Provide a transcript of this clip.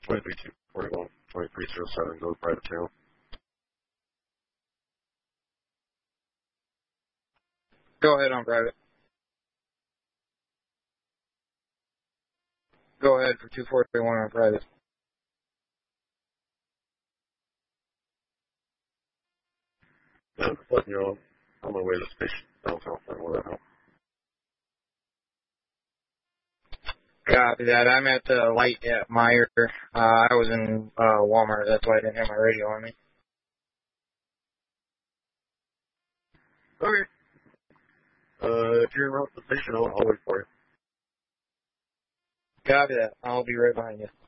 24241, 2307, go to private channel. Go ahead on private. Go ahead for 241 on private. Yeah, just letting you know, on my way to the station downtown. Will that help? Copy that. I'm at the light at Meyer. I was in Walmart. That's why I didn't have my radio on me. Okay. If you're en route to the station, I'll wait for you. Copy that. I'll be right behind you.